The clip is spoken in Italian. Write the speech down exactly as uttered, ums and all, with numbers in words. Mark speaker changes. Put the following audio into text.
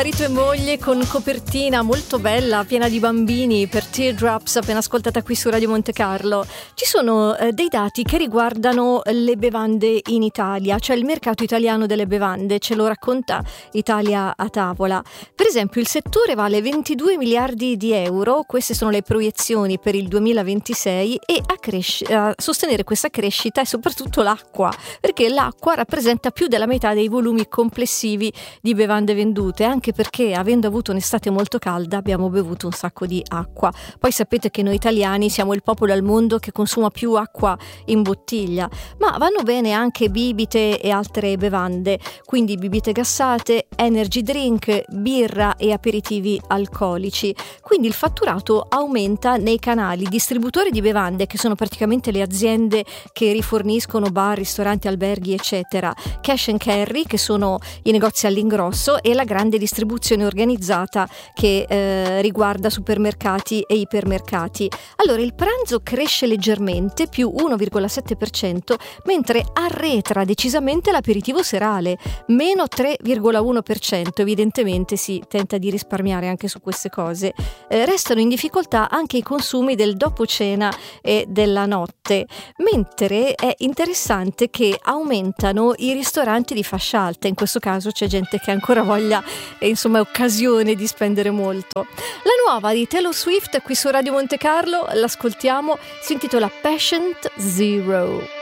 Speaker 1: Marito e moglie con copertina molto bella, piena di bambini, per Teardrops, appena ascoltata qui su Radio Monte Carlo. Ci sono eh, dei dati che riguardano le bevande in Italia, cioè il mercato italiano delle bevande, ce lo racconta Italia a tavola. Per esempio, il settore vale ventidue miliardi di euro, queste sono le proiezioni per il duemilaventisei, e a, cres- a sostenere questa crescita è soprattutto l'acqua, perché l'acqua rappresenta più della metà dei volumi complessivi di bevande vendute, anche perché avendo avuto un'estate molto calda abbiamo bevuto un sacco di acqua. Poi sapete che noi italiani siamo il popolo al mondo che consuma più acqua in bottiglia, ma vanno bene anche bibite e altre bevande, quindi bibite gassate, energy drink, birra e aperitivi alcolici. Quindi il fatturato aumenta nei canali distributori di bevande, che sono praticamente le aziende che riforniscono bar, ristoranti, alberghi eccetera, cash and carry, che sono i negozi all'ingrosso, e la grande distribuzione organizzata che eh, riguarda supermercati e ipermercati. Allora il pranzo cresce leggermente, più uno virgola sette per cento, mentre arretra decisamente l'aperitivo serale, meno tre virgola uno per cento. Evidentemente si tenta di risparmiare anche su queste cose. Eh, restano in difficoltà anche i consumi del dopo cena e della notte, mentre è interessante che aumentano i ristoranti di fascia alta. In questo caso c'è gente che ha ancora voglia e insomma è occasione di spendere molto. La nuova di Taylor Swift qui su Radio Monte Carlo, l'ascoltiamo, si intitola Patient Zero.